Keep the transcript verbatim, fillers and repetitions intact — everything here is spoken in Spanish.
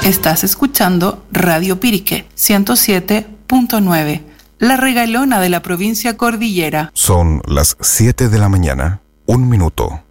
Estás escuchando Radio Pirique ciento siete punto nueve, la regalona de la provincia cordillera. Son las siete de la mañana, un minuto.